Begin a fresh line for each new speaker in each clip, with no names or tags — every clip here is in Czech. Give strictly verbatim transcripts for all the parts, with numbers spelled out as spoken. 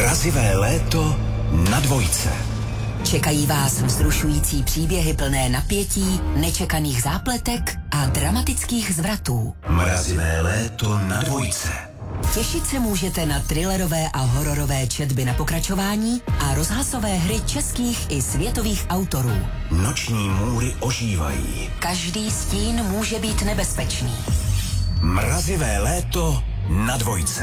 Mrazivé léto na dvojce.
Čekají vás vzrušující příběhy plné napětí, nečekaných zápletek a dramatických zvratů.
Mrazivé léto na dvojce.
Těšit se můžete na thrillerové a hororové četby na pokračování a rozhlasové hry českých i světových autorů.
Noční můry ožívají.
Každý stín může být nebezpečný.
Mrazivé léto na dvojce.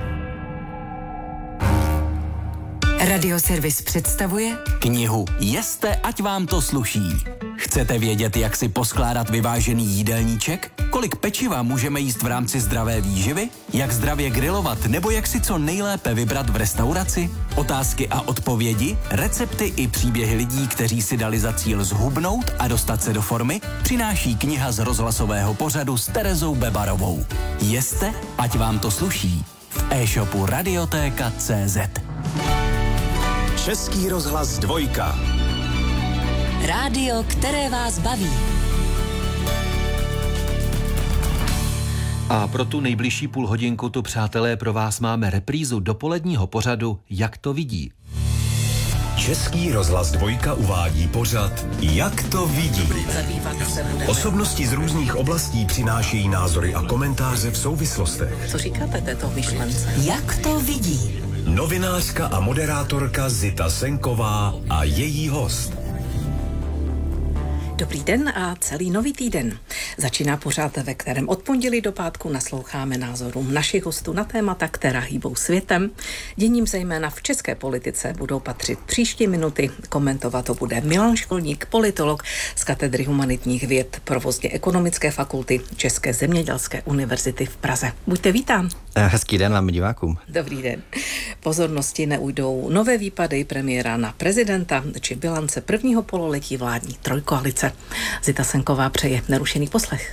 Radioservis představuje
knihu Jeste, ať vám to sluší. Chcete vědět, jak si poskládat vyvážený jídelníček? Kolik pečiva můžeme jíst v rámci zdravé výživy? Jak zdravě grilovat nebo jak si co nejlépe vybrat v restauraci? Otázky a odpovědi, recepty i příběhy lidí, kteří si dali za cíl zhubnout a dostat se do formy, přináší kniha z rozhlasového pořadu s Terezou Bebarovou. Jeste, ať vám to sluší. V e-shopu Radiotéka tečka cé zet.
Český rozhlas dvojka.
rádio, které vás baví.
A pro tu nejbližší půl hodinku tu, přátelé, pro vás máme reprízu dopoledního pořadu Jak to vidí.
Český rozhlas dvojka uvádí pořad Jak to vidí. Osobnosti z různých oblastí přinášejí názory a komentáře v souvislostech.
Co říkáte této myšlence?
Jak to vidí?
Novinářka a moderátorka Zita Senková a její host.
Dobrý den a celý nový týden. Začíná pořád, ve kterém od pondělí do pátku nasloucháme názorům našich hostů na témata, která hýbou světem. Děním zejména v české politice budou patřit příští minuty. Komentovat to bude Milan Školník, politolog z katedry humanitních věd provozně ekonomické fakulty České zemědělské univerzity v Praze. Buďte vítán.
Hezký den vám divákům.
Dobrý den. Pozornosti neujdou nové výpady premiéra na prezidenta či bilance prvního pololetí vládní trojkoalice. Zita Senková přeje nerušený poslech.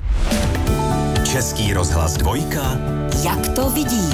Český rozhlas dvojka.
Jak to vidí?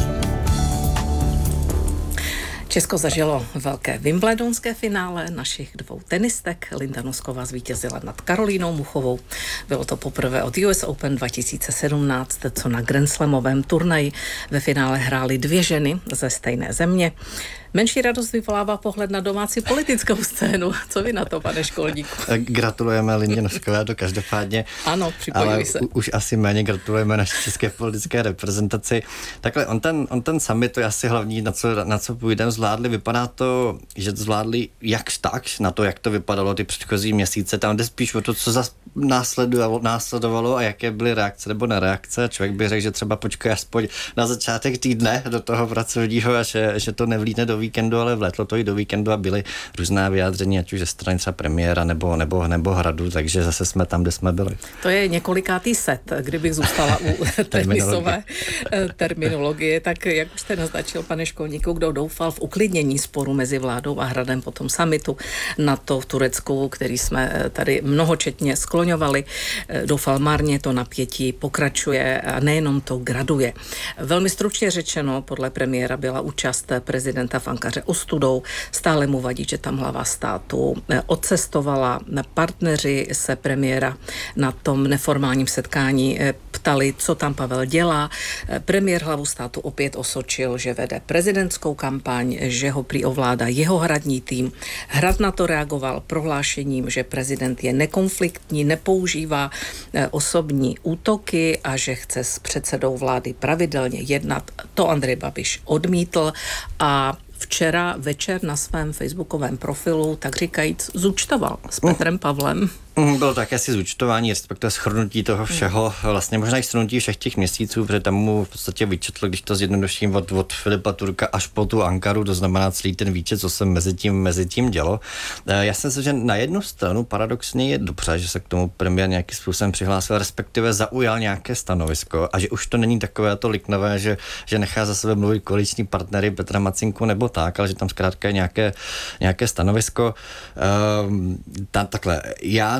Česko zažilo velké wimbledonské finále našich dvou tenistek. Linda Nosková zvítězila nad Karolínou Muchovou. Bylo to poprvé od U S Open dva tisíce sedmnáct, co na Grand Slamovém turnaji ve finále hrály dvě ženy ze stejné země. Menší radost vyvolává pohled na domácí politickou scénu. Co vy na to, pane Školníku?
Gratulujeme Lindě Noskové, to každopádně.
Ano, připojuji se.
Ale už asi méně gratulujeme naší české politické reprezentaci. Takhle, on ten, on ten summit, to je asi hlavní, na co, na co půjdeme, zvládli. Vypadá to, že to zvládli jakž tak, na to, jak to vypadalo ty předchozí měsíce. Tam jde spíš o to, co zas následovalo, následovalo a jaké byly reakce nebo nereakce. Člověk by řekl, že třeba počkej aspoň na začátek týdne do toho pracovního a že, že to nevlídne do víkendu, ale vletlo to i do víkendu a byly různá vyjádření, ať už ze strany třeba premiéra nebo, nebo, nebo Hradu, takže zase jsme tam, kde jsme byli.
To je několikátý set, kdybych zůstala u tenisové terminologie, tak jak už jste naznačil, pane Školníku, kdo doufal v uklidnění sporu mezi vládou a Hradem po tom summitu NATO v Turecku, který jsme tady mnohočetně skloňovali, doufal marně, to napětí pokračuje a nejenom to graduje. Velmi stručně řečeno, podle premiéra byla účast prezidenta v Ankaře ostudou, stále mu vadí, že tam hlava státu odcestovala. Partneři se premiéra na tom neformálním setkání ptali, co tam Pavel dělá. Premiér hlavu státu opět osočil, že vede prezidentskou kampaň, že ho prý ovládá jeho hradní tým. Hrad na to reagoval prohlášením, že prezident je nekonfliktní, nepoužívá osobní útoky a že chce s předsedou vlády pravidelně jednat. To Andrej Babiš odmítl a včera večer na svém facebookovém profilu, tak říkajíc, zúčtoval s Petrem Pavlem.
Bylo to jakési zúčtování, respektive shrnutí toho všeho, vlastně možná i shrnutí všech těch měsíců, protože tam mu v podstatě vyčetl, když to zjednoduším, od, od Filipa Turka až po tu Ankaru, to znamená celý ten výčet, co se mezi tím, mezi tím dělo. Já si myslím, že na jednu stranu paradoxně je dobře, že se k tomu premiér nějakým způsobem přihlásil, respektive zaujal nějaké stanovisko a že už to není takové to liknové, že, že nechá za sebe mluvit koaliční partnery Petra Macinku nebo tak, ale že tam zkrátka je nějaké, nějaké stanovisko. Ehm, ta, takhle, já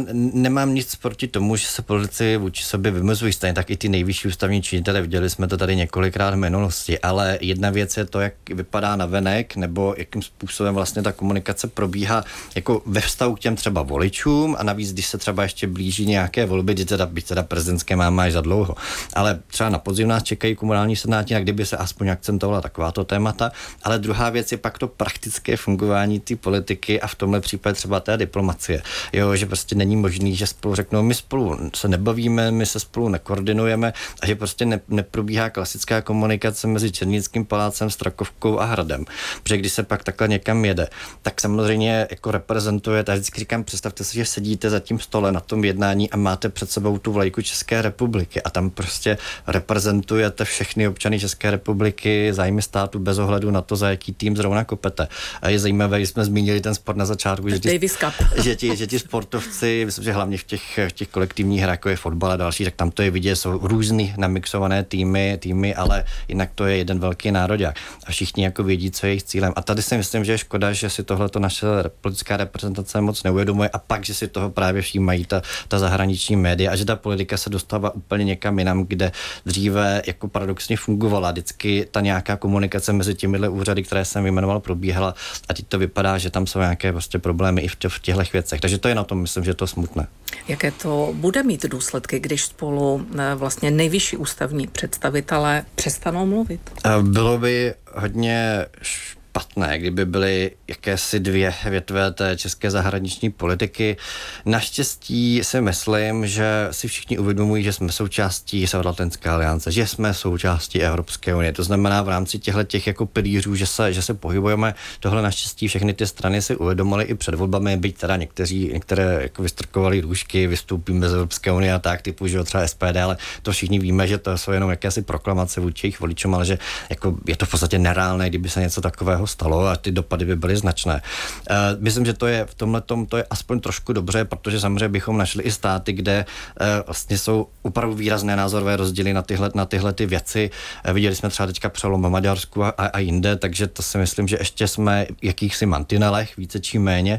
nemám nic proti tomu, že se politici vůči sobě vymezují, stejně tak i ty nejvyšší ústavní činitele, viděli jsme to tady několikrát v minulosti, ale jedna věc je to, jak vypadá navenek, nebo jakým způsobem vlastně ta komunikace probíhá jako ve vztahu k těm třeba voličům a navíc, když se třeba ještě blíží nějaké volby, kdy teda, byť teda prezidentské máme až za dlouho, ale třeba na podzim nás čekají komunální senáti, a kdyby se aspoň akcentovala takováto témata, ale druhá věc je pak to praktické fungování té politiky a v tomhle případě třeba té diplomacie. Jo, že prostě není možný, že spolu řeknou, my spolu se nebavíme, my se spolu nekoordinujeme a že prostě ne, neprobíhá klasická komunikace mezi Černínským palácem, Strakovkou a Hradem. Protože když se pak takhle někam jede, tak samozřejmě jako reprezentujete, a vždycky říkám, představte si, že sedíte za tím stole na tom jednání a máte před sebou tu vlajku České republiky a tam prostě reprezentujete všechny občany České republiky, zájmy státu bez ohledu na to, za jaký tým zrovna kopete. A je zajímavé, že jsme zmínili ten sport na začátku, že ti, že, ti, že ti sportovci, myslím, že hlavně v těch, v těch kolektivních hrách, jako je fotbal a další, tak tam to je vidět, jsou různý namixované týmy, týmy, ale jinak to je jeden velký nároďák. A všichni jako vědí, co je jejich cílem. A tady si myslím, že je škoda, že si tohleto naše politická reprezentace moc neuvědomuje a pak, že si toho právě všímají ta, ta zahraniční média a že ta politika se dostává úplně někam jinam, kde dříve jako paradoxně fungovala. Vždycky ta nějaká komunikace mezi těmihle úřady, které jsem vyjmenoval, probíhala a teď to vypadá, že tam jsou nějaké prostě problémy i v, tě, v těchto věcech. Takže to je na tom, myslím, že je to smutné.
Jaké to bude mít důsledky, když spolu vlastně nejvyšší ústavní představitelé přestanou mluvit?
Bylo by hodně špatné, kdyby byly jakési dvě větve té české zahraniční politiky. Naštěstí si myslím, že si všichni uvědomují, že jsme součástí Severoatlantické aliance, že jsme součástí Evropské unie. To znamená v rámci těchto těch jako pilířů, že se, že se pohybujeme. Tohle naštěstí všechny ty strany si uvědomily i před volbami, byť teda někteří, některé jako vystrkovali růžky, vystoupíme z Evropské unie a tak, typu, že třeba S P D, ale to všichni víme, že to jsou jenom jakési proklamace vůči jejich voličům, ale že jako je to v podstatě nereálné, kdyby se něco takového stalo a ty dopady by byly značné. Uh, myslím, že to je v tomhletom, to je aspoň trošku dobře, protože samozřejmě bychom našli i státy, kde uh, vlastně jsou opravdu výrazné názorové rozdíly na tyhle, na tyhle ty věci. Uh, viděli jsme třeba teďka přelom v Maďarsku a, a jinde, takže to si myslím, že ještě jsme v jakýchsi mantinelech, více či méně,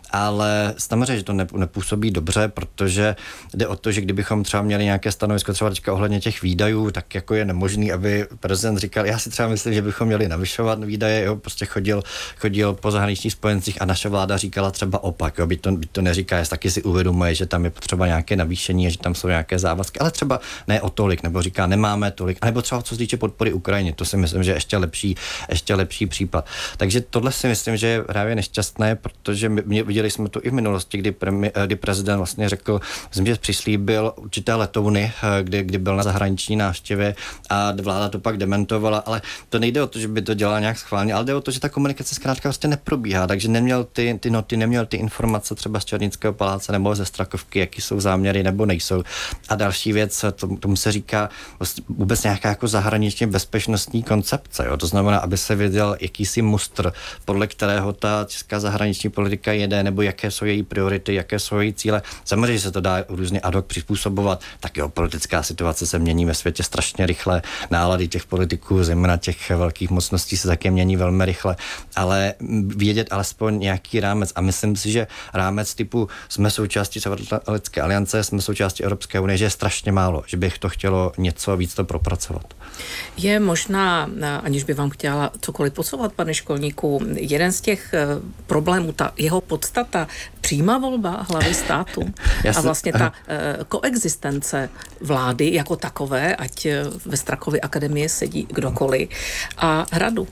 ale samozřejmě, že to nepůsobí dobře, protože jde o to, že kdybychom třeba měli nějaké stanovisko třeba teďka ohledně těch výdajů, tak jako je nemožný, aby prezident říkal, já si třeba myslím, že bychom měli navyšovat výdaje, jo, prostě chodil, chodil po zahraničních spojencích a naše vláda říkala třeba opak, jo, byť to, byť to neříká, jest taky si uvědomuje, že tam je potřeba nějaké navýšení a že tam jsou nějaké závazky, ale třeba ne o tolik, nebo říká, nemáme tolik, nebo třeba co se týče podpory Ukrajině, to si myslím, že je ještě lepší, ještě lepší případ. Takže tohle si myslím, že je právě nešťastné, protože my viděli jsme to i v minulosti, kdy, premi, kdy prezident vlastně řekl, myslím, že přislíbil určité letouny, kdy, kdy byl na zahraniční návštěvě a vláda to pak dementovala, ale to nejde o to, že by to dělala nějak schválně, ale jde o to, že ta komunikace zkrátka vlastně neprobíhá, takže neměl ty, ty noty, neměl ty informace třeba z Černínského paláce nebo ze Strakovky, jaký jsou záměry nebo nejsou. A další věc, to, tomu se říká vůbec nějaká jako zahraničně bezpečnostní koncepce, jo? To znamená, aby se věděl jakýsi mustr, podle kterého ta česká zahraniční politika jede, nebo jaké jsou její priority, jaké jsou její cíle. Samozřejmě se to dá různě ad hoc přizpůsobovat, tak jo, politická situace se mění ve světě strašně rychle, nálady těch politiků, zejména těch velkých mocností se také mění velmi rychle, ale vědět alespoň nějaký rámec a myslím si, že rámec typu jsme součástí Severoatlantické aliance, jsme součástí Evropské unie, že je strašně málo, že bych to chtělo něco víc to propracovat.
Je možná, aniž by vám chtěla cokoliv podsouvat, pane Školníku, jeden z těch problémů, ta jeho podstata, přímá volba hlavy státu a vlastně ta uh, koexistence vlády jako takové, ať ve Strakově akademii sedí kdokoliv, a Hradu.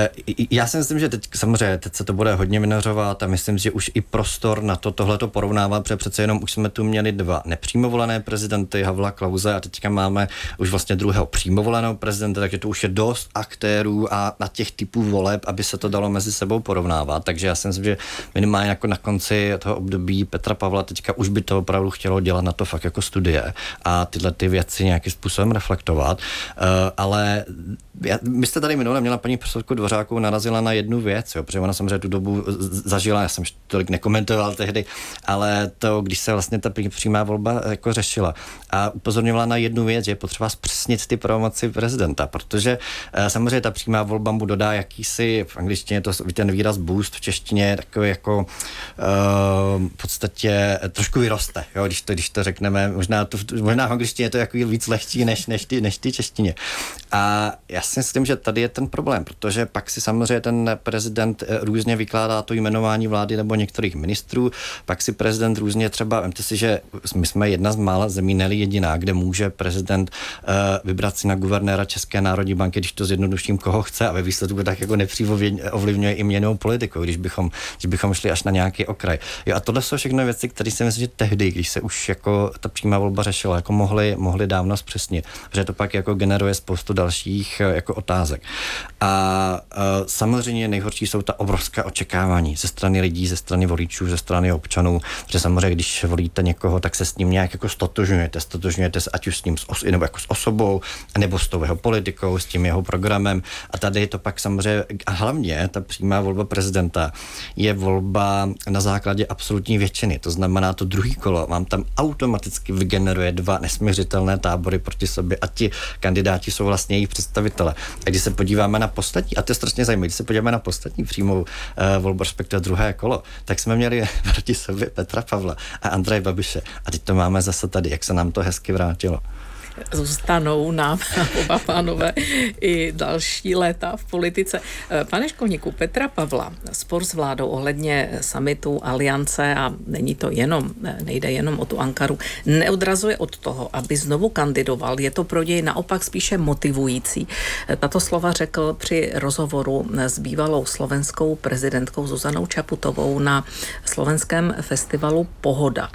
Já si myslím, že teď samozřejmě teď se to bude hodně vynořovat a myslím, že už i prostor na to tohleto porovnávat, protože přece jenom už jsme tu měli dva nepřímo volené prezidenty, Havla, Klause, a teďka máme už vlastně druhého přímo voleného prezidenta, takže to už je dost aktérů a na těch typů voleb, aby se to dalo mezi sebou porovnávat. Takže já si myslím, že minimálně jako na konci toho období Petra Pavla teďka už by to opravdu chtělo dělat na to fakt jako studie a tyhle ty věci nějakým způsobem reflektovat. Uh, ale já, my jste tady minule měla paní profesorku Dvořákovou, narazila na jednu věc, jo, protože ona samozřejmě tu dobu zažila, já jsem tolik nekomentoval tehdy, ale to, když se vlastně ta přímá volba jako řešila a upozorňovala na jednu věc, že je potřeba zpřesnit ty pravomoci prezidenta, protože samozřejmě ta přímá volba mu dodá jakýsi, v angličtině to ten výraz boost, v češtině takový jako uh, v podstatě trošku vyroste, jo, když to, když to řekneme, možná, to, možná v angličtině je to jako víc lehčí než, než, ty, než ty češtině. A já si myslím, že tady je ten problém, protože pak si samozřejmě ten prezident různě vykládá to jmenování vlády nebo některých ministrů, pak si prezident různě třeba, vemte si, že my jsme jedna z mála zemí, ne jediná, kde může prezident uh, vybrat si na guvernéra České národní banky, když to zjednoduším, koho chce a ve výsledku tak jako nepřímo ovlivňuje i měnovou politiku, když bychom, když bychom šli až na nějaký okraj. Jo, a tohle jsou všechno věci, které si myslím, že tehdy, když se už jako ta přímá volba řešila, jako mohli, mohli dávno zpřesnit, že to pak jako generuje spoustu dalších jako otázek. A uh, samozřejmě nejhorší jsou ta obrovská očekávání ze strany lidí, ze strany voličů, ze strany občanů, že samozřejmě, když volíte někoho, tak se s ním nějak jako stotožňujete, stotožňujete se ať už s ním, nebo jako s osobou, nebo s tou jeho politikou, s tím jeho programem. A tady je to pak samozřejmě, a hlavně ta přímá volba prezidenta je volba na základě absolutní většiny. To znamená, to druhý kolo vám tam automaticky vygeneruje dva nesměřitelné tábory proti sobě a ti kandidáti jsou vlastně jejich představitele. A když se podíváme na poslední, a to je strašně zajímavé, když se podíváme na poslední přímou uh, volbu, respektive druhé kolo, tak jsme měli proti sobě Petra Pavla a Andreje Babiše. A teď to máme zase tady, jak se nám to hezky vrátilo.
Zůstanou nám oba pánové i další léta v politice. Pane Školníku, Petra Pavla, spor s vládou ohledně summitu, aliance, a není to jenom, nejde jenom o tu Ankaru, neodrazuje od toho, aby znovu kandidoval. Je to pro něj naopak spíše motivující. Tato slova řekl při rozhovoru s bývalou slovenskou prezidentkou Zuzanou Čaputovou na slovenském festivalu Pohoda.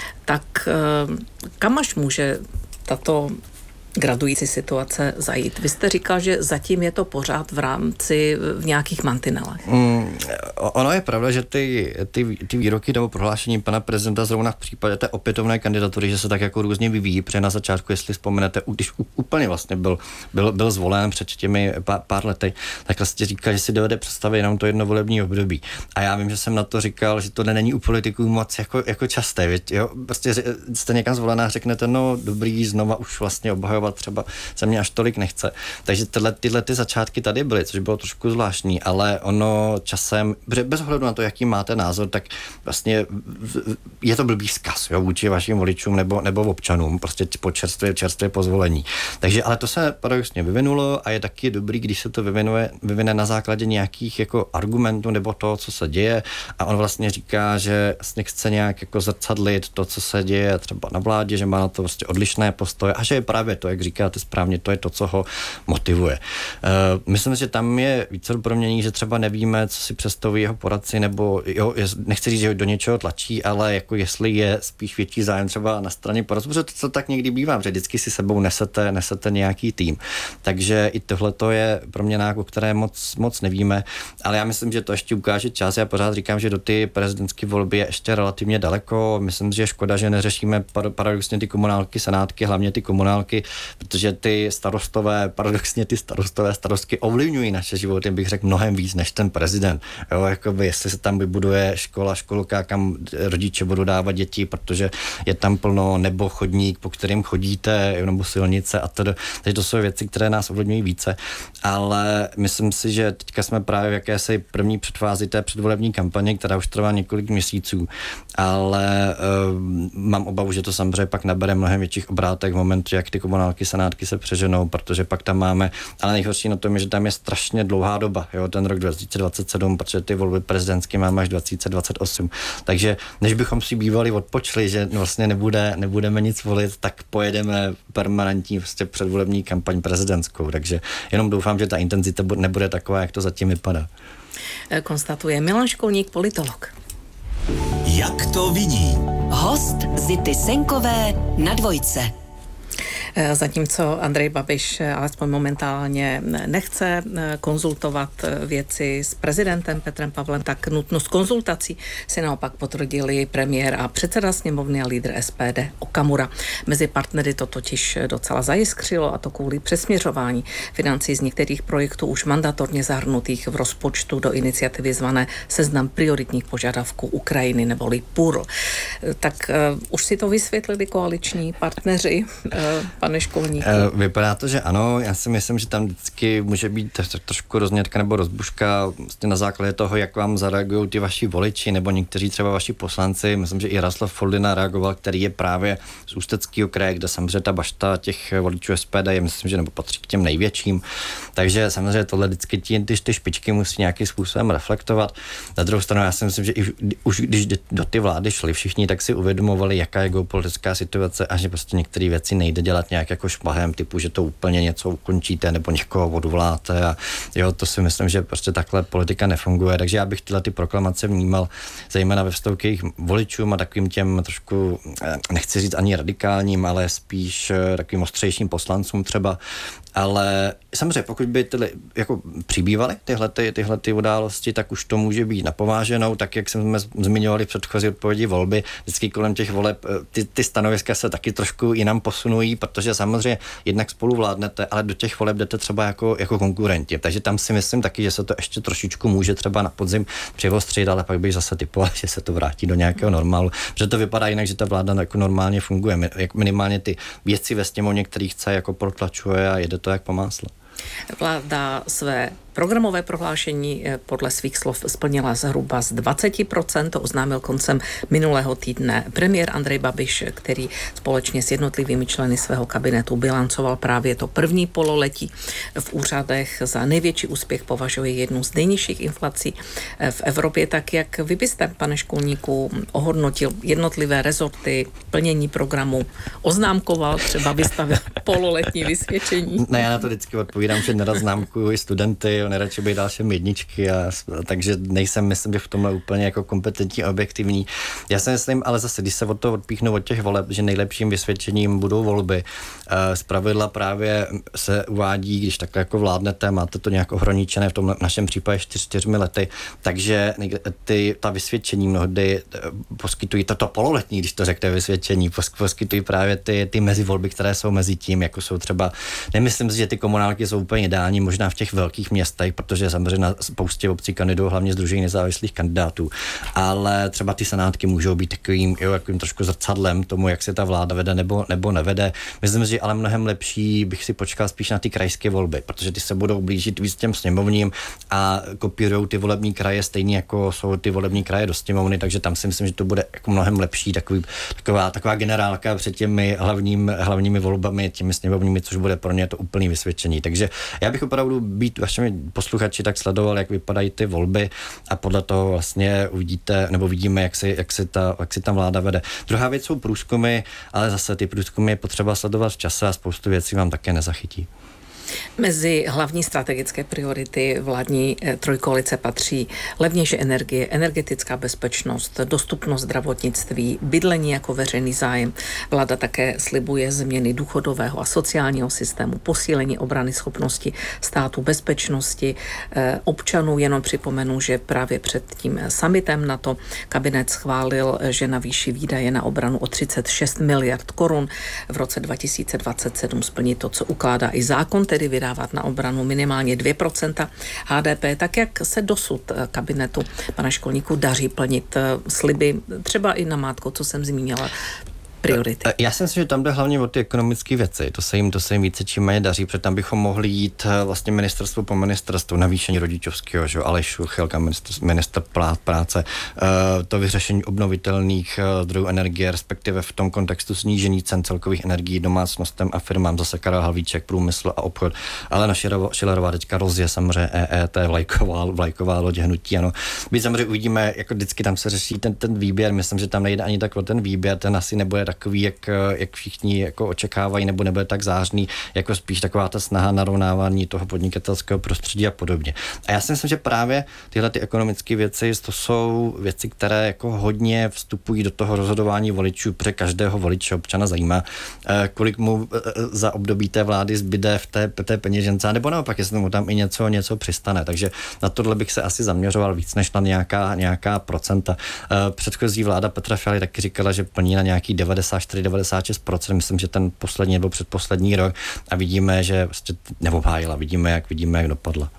Tak kam až může tato gradující situace zajít? Vy jste říkal, že zatím je to pořád v rámci v nějakých mantinelech. Mm,
ono je pravda, že ty, ty, ty výroky nebo prohlášení pana prezidenta zrovna v případě té opětovné kandidatury, že se tak jako různě vyvíjí, protože na začátku, jestli vzpomenete, když úplně vlastně byl, byl, byl zvolen před těmi pár, pár lety, tak vlastně říkal, že si dovede představit jenom to jedno volební období. A já vím, že jsem na to říkal, že to není u politiků moc jako, jako časté. Věď, jo? Prostě jste někam zvolená, řeknete, no dobrý, znova už vlastně obhajovat třeba se mě až tolik nechce. Takže tyhle, tyhle ty začátky tady byly, což bylo trošku zvláštní, ale ono časem, bez ohledu na to, jaký máte názor, tak vlastně je to blbý vzkaz, jo, vůči vašim voličům nebo, nebo občanům, prostě po čerstvě, čerstvě pozvolení. Takže, ale to se paradoxně vyvinulo a je taky dobrý, když se to vyvinuje, vyvine na základě nějakých jako argumentů nebo toho, co se děje, a on vlastně říká, že vlastně chce nějak jako zrcadlit to, co se děje třeba na vládě, že má na to vlastně odlišné postoje a že je právě to, jak říkáte správně, to je to, co ho motivuje. Uh, myslím, že tam je více promění, že třeba nevíme, co si představují jeho poradci, nebo jo, nechci říct, že ho do něčeho tlačí, ale jako jestli je spíš větší zájem třeba na straně poradců, protože to, to tak někdy bývá, že vždycky si sebou nesete, nesete nějaký tým. Takže i tohle to je proměna, o které moc, moc nevíme, ale já myslím, že to ještě ukáže čas. Já pořád říkám, že do ty prezidentské volby je ještě relativně daleko. Myslím, že je škoda, že neřešíme paradoxně ty komunálky, senátky, hlavně ty komunálky, protože ty starostové, paradoxně ty starostové, starostky ovlivňují naše životy, bych řekl, mnohem víc než ten prezident. Jo, jakoby, jestli se tam vybuduje škola, školka, kam rodiče budou dávat děti, protože je tam plno, nebo chodník, po kterým chodíte, nebo silnice a tedy. Takže to jsou věci, které nás ovlivňují více. Ale myslím si, že teďka jsme právě v jakési první předfázi té předvolební kampaně, která už trvá několik měsíců, ale um, mám obavu, že to samozřejmě pak nabere mnohem větších obrátek v momentu, jak ty komunálky, senátky se přeženou, protože pak tam máme, ale nejhorší na tom je, že tam je strašně dlouhá doba, jo, ten rok dva tisíce dvacet sedm, protože ty volby prezidentské máme až dva tisíce dvacet osm. Takže než bychom si bývali odpočli, že vlastně nebude, nebudeme nic volit, tak pojedeme permanentní vlastně předvolební kampaň prezidentskou. Takže jenom doufám, že ta intenzita nebude taková, jak to zatím vypadá.
Konstatuje Milan Školník, politolog.
Jak to vidí?
Host Zity Senkové na Dvojce.
Zatímco Andrej Babiš alespoň momentálně nechce konzultovat věci s prezidentem Petrem Pavlem, tak nutnost konzultací si naopak potvrdili premiér a předseda sněmovny a lídr S P D Okamura. Mezi partnery to totiž docela zajiskřilo, a to kvůli přesměřování financí z některých projektů už mandatorně zahrnutých v rozpočtu do iniciativy zvané Seznam prioritních požadavků Ukrajiny neboli P U R. Tak uh, už si to vysvětlili koaliční partneři, uh, pane Školníku?
Uh, vypadá to, že ano. Já si myslím, že tam vždycky může být trošku roznětka nebo rozbuška vlastně na základě toho, jak vám zareagují ty vaši voliči nebo někteří třeba vaši poslanci. Myslím, že i Jaroslav Foldyna reagoval, který je právě z Ústeckého kraje, kde samozřejmě ta bašta těch voličů S P D je, myslím, že nebo patří k těm největším. Takže samozřejmě tohle vždycky ty, ty, ty špičky musí nějakým způsobem reflektovat. Na druhou stranu já si myslím, že i, už když do ty vlády šli všichni, tak si uvědomovali, jaká je geopolitická situace a že prostě některé věci nejde dělat nějak jako šmahem, typu, že to úplně něco ukončíte nebo někoho odvoláte a jo, to si myslím, že prostě takhle politika nefunguje. Takže já bych tyhle ty proklamace vnímal zejména ve vztahu k jejich voličům a takovým těm trošku, nechci říct ani radikálním, ale spíš takovým ostřejším poslancům třeba. Ale samozřejmě, pokud by tyhle, jako přibývaly tyhle, ty, tyhle ty události, tak už to může být napováženou, tak jak jsme zmiňovali v předchozí odpovědi volby, vždycky kolem těch voleb ty, ty stanoviska se taky trošku jinam posunují, protože samozřejmě jednak spolu vládnete, ale do těch voleb jdete třeba jako, jako konkurenti. Takže tam si myslím taky, že se to ještě trošičku může třeba na podzim přivostřit, ale pak bych zase typoval, že se to vrátí do nějakého normálu. Že to vypadá jinak, že ta vláda jako normálně funguje. Jak minimálně ty věci ve sněmovně, který chce, jako protlačuje a jede to jak po másle.
Vláda své programové prohlášení podle svých slov splnila zhruba z dvacet procent, to oznámil koncem minulého týdne premiér Andrej Babiš, který společně s jednotlivými členy svého kabinetu bilancoval právě to první pololetí v úřadech. Za největší úspěch považuje jednu z nejnižších inflací v Evropě. Tak jak vy byste, pane Školníku, ohodnotil jednotlivé rezorty, plnění programu, oznámkoval, třeba vystavil pololetní vysvědčení?
Ne, já na to vždycky odpovídám, že nerad známkuju i studenty, nejradši by dal všem jedničky, a, takže nejsem, myslím, že v tomhle úplně jako kompetentní a objektivní. Já si myslím, ale zase, když se od toho odpíchnu od těch voleb, že nejlepším vysvědčením budou volby. Zpravidla právě se uvádí, když takhle jako vládnete, máte to nějak ohraničené, v tom našem případě čtyř, čtyřmi lety, takže ty, ta vysvědčení mnohdy poskytují, toto pololetní, když to řekne vysvědčení, poskytují právě ty, ty mezivolby, které jsou mezi tím, jako jsou třeba, nemyslím si, že ty komunálky jsou úplně ideální, možná v těch velkých městech, protože samozřejmě na spoustě obcí kandidují hlavně sdružení nezávislých kandidátů, ale třeba ty senátky můžou být takovým, jo, takovým trošku zrcadlem tomu, jak se ta vláda vede nebo, nebo nevede. Myslím si, že ale mnohem lepší bych si počkal spíš na ty krajské volby, protože ty se budou blížit víc těm sněmovním a kopírujou ty volební kraje stejně jako jsou ty volební kraje do sněmovny, takže tam si myslím, že to bude jako mnohem lepší, takový, taková, taková generálka před těmi hlavním, hlavními volbami, těmi sněmovními, což bude pro ně to úplný vysvědčení. Takže já bych opravdu být vašimi posluchači tak sledoval, jak vypadají ty volby a podle toho vlastně uvidíte, nebo vidíme, jak si, jak si, ta, jak si ta vláda vede. Druhá věc jsou průzkumy, ale zase ty průzkumy je potřeba sledovat v čase a spoustu věcí vám také nezachytí.
Mezi hlavní strategické priority vládní trojkoalice patří levnější energie, energetická bezpečnost, dostupnost zdravotnictví, bydlení jako veřejný zájem. Vláda také slibuje změny důchodového a sociálního systému, posílení obrany schopnosti státu, bezpečnosti občanů. Jenom připomenu, že právě před tím summitem NATO kabinet schválil, že navýší výdaje na obranu o třicet šest miliard korun. V roce dva tisíce dvacet sedm splní to, co ukládá i zákon, tedy vydávat na obranu minimálně dvě procenta H D P, tak jak se dosud kabinetu pana Školníku daří plnit sliby, třeba i namátkou, co jsem zmínila, priority.
Já si myslím, že tam jde hlavně o ty ekonomické věci. To se jim, to se jim více čím méně daří, protože tam bychom mohli jít vlastně ministerstvo po ministerstvu, navýšení rodičovského, že Aleš Šuchelka, ministr, ministr práce, to vyřešení obnovitelných zdrojů energie, respektive v tom kontextu snížení cen celkových energií domácnostem a firmám, zase Karel Havlíček, průmysl a obchod. Ale naše Schillerová teďka rozje samozřejmě E E T, vlajková, vlajková loď hnutí, ano. My samozřejmě uvidíme, jako vždycky tam se řeší ten, ten výběr, myslím, že tam nejde ani tak o ten výběr, ten asi nebude takový, jak, jak všichni jako očekávají, nebo nebude tak zářný, jako spíš taková ta snaha narovnávání toho podnikatelského prostředí a podobně. A já si myslím, že právě tyhle ty ekonomické věci, to jsou věci, které jako hodně vstupují do toho rozhodování voličů, protože každého voliče občana zajímá, kolik mu za období té vlády zbyde v té, té peněžence, nebo naopak, jestli mu tam i něco, něco přistane. Takže na tohle bych se asi zaměřoval víc než na nějaká, nějaká procenta. Předchozí vláda Petra Fialy taky říkala, že plní na nějaký devadesát čtyři devadesát šest procent. Myslím, že ten poslední nebo předposlední rok a vidíme, že vlastně neobhájila. Vidíme, jak vidíme, jak dopadla.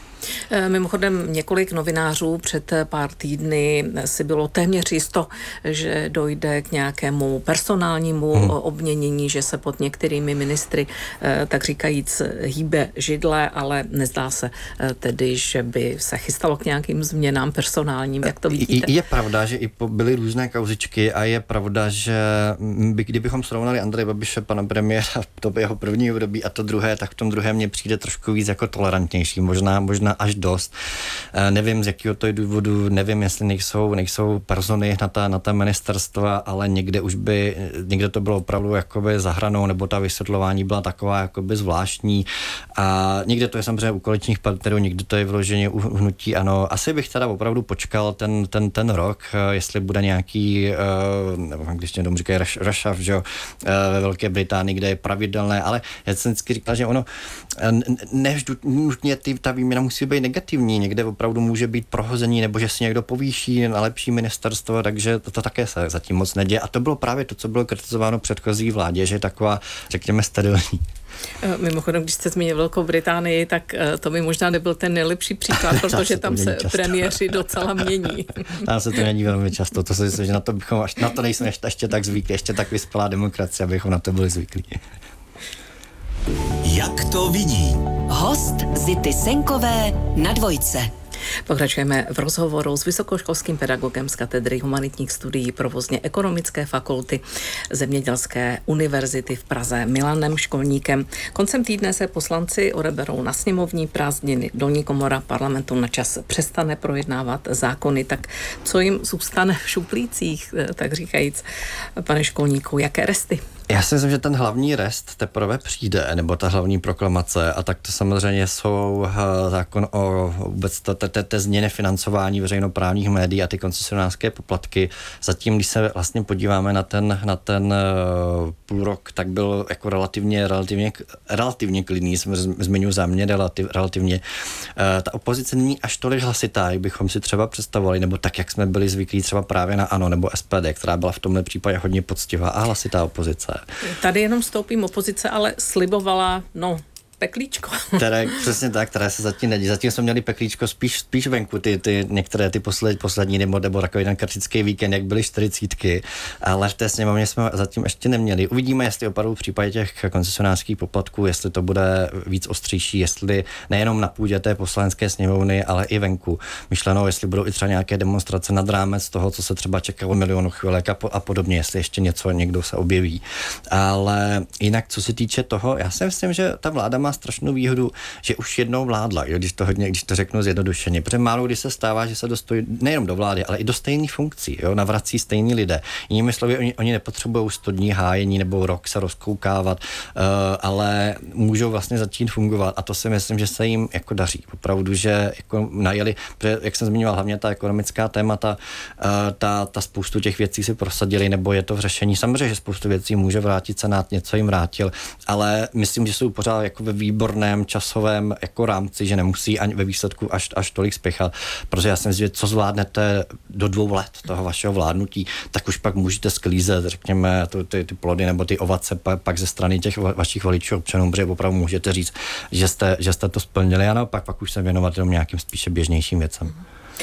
Mimochodem několik novinářů před pár týdny si bylo téměř jisto, že dojde k nějakému personálnímu hmm. obměnění, že se pod některými ministry, tak říkajíc, hýbe židle, ale nezdá se tedy, že by se chystalo k nějakým změnám personálním. Jak to vidíte?
Je pravda, že i byly různé kauzičky a je pravda, že by, kdybychom srovnali Andreje Babiše, pana premiéra, to jeho první období a to druhé, tak v tom druhém mně přijde trošku víc jako tolerantnější. Možná, možná až dost. E, nevím, z jakého to je důvodu, nevím, jestli nejsou, nejsou persony na ta, na ta ministerstva, ale někde už by, někde to bylo opravdu jakoby za hranou, nebo ta vysvětlování byla taková jakoby zvláštní a někde to je samozřejmě u koaličních partnerů, někde to je vloženě u hnutí ANO. Asi bych teda opravdu počkal ten, ten, ten rok, jestli bude nějaký, e, nebo když někdo říkají reshuff, že ve Velké Británii, kde je pravidelné, ale já jsem vždycky říkal, že ono ne nutně ta výměna musí být negativní, někde opravdu může být prohození, nebo že si někdo povýší na lepší ministerstvo, takže to, to také se zatím moc neděje. A to bylo právě to, co bylo kritizováno předchozí vládě, že je taková, řekněme, sterilní.
Mimochodem, když jste zmínil Velkou Británii, tak to by možná nebyl ten nejlepší příklad, protože tam se premiéři docela mění.
Tam se to mění velmi často, to si myslím, že na to bychom, až na to nejsme ještě, ještě tak zvyklí, ještě tak vyspělá demokracie, abychom na to byli zvyklí.
Jak to vidí?
Host Zity Senkové na Dvojce.
Pokračujeme v rozhovoru s vysokoškolským pedagogem z katedry humanitních studií provozně ekonomické fakulty Zemědělské univerzity v Praze Milanem Školníkem. Koncem týdne se poslanci odeberou na sněmovní prázdniny. Dolní komora parlamentu na čas přestane projednávat zákony. Tak co jim zůstane v šuplících, tak říkajíc, pane Školníku, jaké resty?
Já si myslím, že ten hlavní rest teprve přijde, nebo ta hlavní proklamace, a tak to samozřejmě jsou zákon o vůbec té změně financování veřejnoprávních médií a ty koncesionářské poplatky. Zatím, když se vlastně podíváme na ten, na ten půl rok, tak byl jako relativně, relativně, relativně klidný, zmiňuji za mě relativ, relativně. Ta opozice není až tolik hlasitá, jak bychom si třeba představovali, nebo tak, jak jsme byli zvyklí třeba právě na ANO nebo S P D, která byla v tomhle případě hodně poctivá a hlasitá opozice.
Tady jenom vstoupím, opozice ale slibovala, no, peklíčko.
Které, přesně tak, které se zatím nedějí. Zatím jsme měli peklíčko spíš, spíš venku, ty, ty některé ty posled, poslední nebo, nebo takový ten kritický víkend, jak byly čtyřicítky, ale v té sněmovně jsme zatím ještě neměli. Uvidíme, jestli opravdu v případě těch koncesionářských poplatků, jestli to bude víc ostřejší, jestli nejenom na půdě té poslanecké sněmovny, ale i venku. Myšleno, jestli budou i třeba nějaké demonstrace nad rámec toho, co se třeba čekalo milionu chvilek a, po, a podobně, jestli ještě něco někdo se objeví. Ale jinak, co se týče toho, já si myslím, že ta vláda má strašnou výhodu, že už jednou vládla, jo, když to hodně, když to řeknu zjednodušeně, protože málo kdy se stává, že se dostojí nejenom do vlády, ale i do stejných funkcí, jo, navrací stejní lidé. Jinými slovy, oni, oni nepotřebují sto dní hájení nebo rok se rozkoukávat, uh, ale můžou vlastně začít fungovat a to si myslím, že se jim jako daří. Opravdu, že jako najeli, protože, jak jsem zmiňoval, hlavně ta ekonomická témata, uh, ta, ta spoustu těch věcí si prosadili, nebo je to v řešení. Samozřejmě, že spoustu věcí může vrátit Senát, něco jim vrátil, ale myslím, že jsou pořád jako ve výborném časovém jako rámci, že nemusí ani ve výsledku až, až tolik spěchat, protože já si myslím, že co zvládnete do dvou let toho vašeho vládnutí, tak už pak můžete sklízet, řekněme, to, ty, ty plody nebo ty ovoce pak, pak ze strany těch vašich voličů občanů, protože opravdu můžete říct, že jste, že jste to splnili a naopak pak už se věnovat jenom nějakým spíše běžnějším věcem.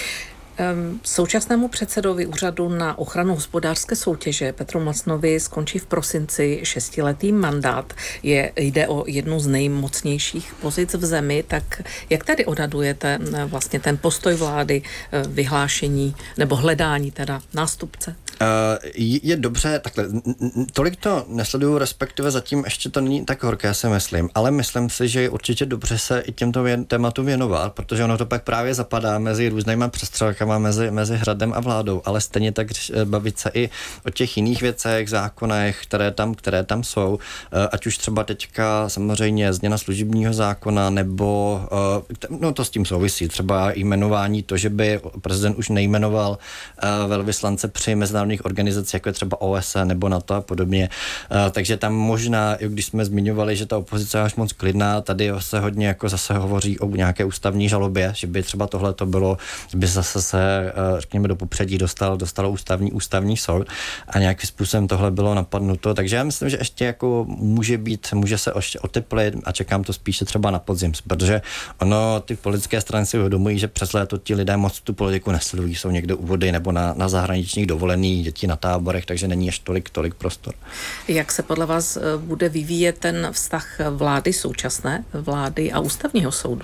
Současnému předsedovi úřadu na ochranu hospodářské soutěže Petru Mlsnovi skončí v prosinci šestiletý mandát. Je, jde o jednu z nejmocnějších pozic v zemi, tak jak tady odhadujete vlastně ten postoj vlády, vyhlášení nebo hledání teda nástupce?
je dobře, takhle, tolik to nesleduju, respektive zatím ještě to není tak horké, si myslím, ale myslím si, že je určitě dobře se i těmto věn, tématu věnovat, protože ono to pak právě zapadá mezi různýma přestřelkama, mezi, mezi hradem a vládou, ale stejně tak bavit se i o těch jiných věcech, zákonech, které tam, které tam jsou, ať už třeba teďka samozřejmě změna služebního zákona, nebo no to s tím souvisí, třeba jmenování to, že by prezident už nejmenoval velvyslance při mezinárodních organizacích, jako je třeba O S N nebo NATO a podobně. Takže tam možná, když jsme zmiňovali, že ta opozice je až moc klidná, tady se hodně jako zase hovoří o nějaké ústavní žalobě, že by třeba tohle to bylo, že by zase se, řekněme, do popředí dostal, dostalo ústavní, ústavní soud a nějakým způsobem tohle bylo napadnuto. Takže já myslím, že ještě jako může být, může se ještě oteplit a čekám to spíše třeba na podzim, protože ono, ty politické strany si uvědomují, že přes léto ti lidé moc tu politiku nesledují, jsou někde u vody nebo na, na zahraničních dovolených, děti na táborech, takže není ještě tolik, tolik prostor.
Jak se podle vás bude vyvíjet ten vztah vlády současné, vlády a ústavního soudu?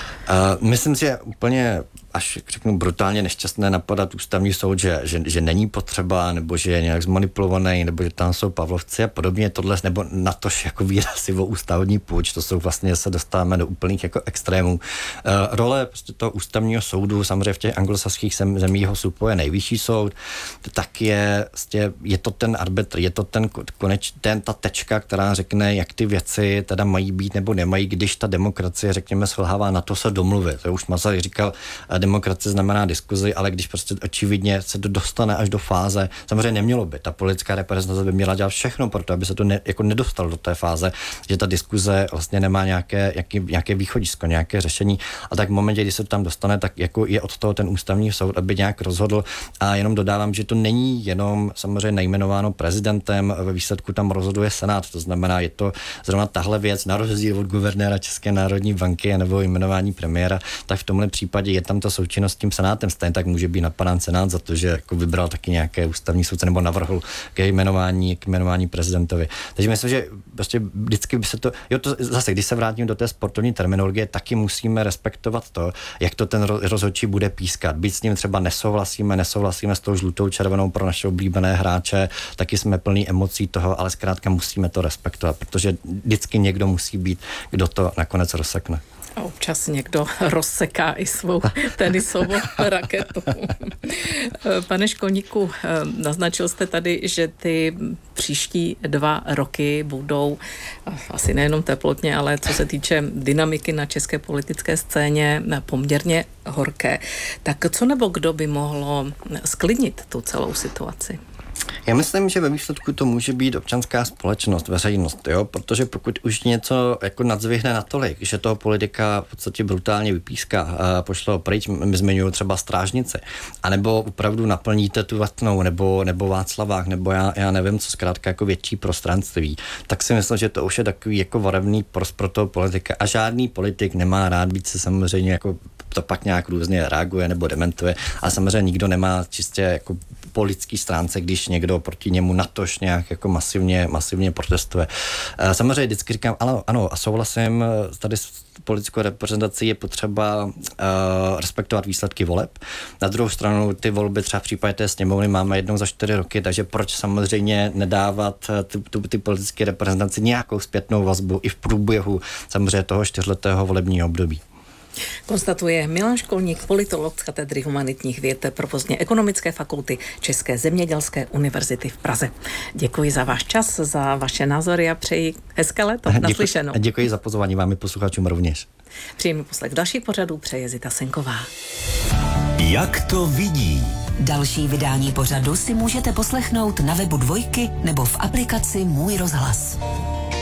Uh, myslím si, že úplně až řeknu brutálně nešťastné napadat ústavní soud, že, že, že není potřeba, nebo že je nějak zmanipulovaný, nebo že tam jsou Pavlovci a podobně, tohle, nebo natož jako výraz o ústavní půjč, to jsou vlastně, se dostáváme do úplných jako extrémů. Uh, role prostě toho ústavního soudu, samozřejmě v těch anglosaských zemích ho supuje nejvyšší soud, tak je, prostě, je to ten arbitr, je to ten koneč, ten, ta tečka, která řekne, jak ty věci teda mají být nebo nemají, když ta demokracie, řekněme, svolhává na to se domluvit. To už Masaryk říkal, demokracie znamená diskuzi, ale když prostě očividně se to dostane až do fáze, samozřejmě nemělo by, ta politická reprezentace by měla dělat všechno pro to, aby se to ne, jako nedostalo do té fáze, že ta diskuze vlastně nemá nějaké, jaký, nějaké východisko, nějaké řešení. A tak v momentě, kdy se to tam dostane, tak jako je od toho ten ústavní soud, aby nějak rozhodl. A jenom dodávám, že to není jenom samozřejmě nejmenováno prezidentem, ve výsledku tam rozhoduje Senát, to znamená, je to zrovna tahle věc, na rozdíl od guvernéra České národní banky nebo jmenování premiéra, tak v tomhle případě je tam ta součinnost s tím Senátem, stejně tak může být napadán Senát za to, že jako vybral taky nějaké ústavní soudce nebo navrhl k jmenování, k jmenování prezidentovi. Takže myslím, že prostě vždycky by se to, jo, to zase, když se vrátím do té sportovní terminologie, taky musíme respektovat to, jak to ten rozhodčí bude pískat. Byť s ním třeba nesouhlasíme, nesouhlasíme s tou žlutou, červenou pro naše oblíbené hráče, taky jsme plní emocí toho, ale zkrátka musíme to respektovat, protože vždycky někdo musí být, kdo to nakonec rozsekne.
A občas někdo rozseká i svou tenisovou raketu. Pane Školníku, naznačil jste tady, že ty příští dva roky budou asi nejenom teplotně, ale co se týče dynamiky na české politické scéně poměrně horké. Tak co nebo kdo by mohlo sklidnit tu celou situaci?
Já myslím, že ve výsledku to může být občanská společnost, veřejnost, jo, protože pokud už něco jako nadzvihne natolik, že toho politika v podstatě brutálně vypíská a pošle ho pryč, my zmiňuji třeba strážnice, anebo opravdu naplníte tu Vatnou, nebo, nebo Václavák, nebo já, já nevím, co zkrátka jako větší prostranství, tak si myslím, že to už je takový jako varovný prost pro toho politika a žádný politik nemá rád být se samozřejmě jako to pak nějak různě reaguje nebo dementuje, a samozřejmě nikdo nemá čistě jako po lidský stránce, když někdo proti němu natož nějak jako masivně, masivně protestuje. Samozřejmě vždycky říkám, ano, ano a souhlasím, tady s politickou reprezentací je potřeba uh, respektovat výsledky voleb. Na druhou stranu ty volby třeba v případě té sněmovny máme jednou za čtyři roky, takže proč samozřejmě nedávat ty, ty, ty politické reprezentaci nějakou zpětnou vazbu i v průběhu samozřejmě toho čtyřletého volebního období.
Konstatuje Milan Školník, politolog z katedry humanitních věd provozně ekonomické fakulty České zemědělské univerzity v Praze. Děkuji za váš čas, za vaše názory a přeji hezké léto. Naslyšenou.
Děkuji za pozvání vám i posluchačům rovněž.
Příjemný poslech dalších pořadů přeje Zita Senková.
Jak to vidí?
Další vydání pořadu si můžete poslechnout na webu Dvojky nebo v aplikaci Můj rozhlas.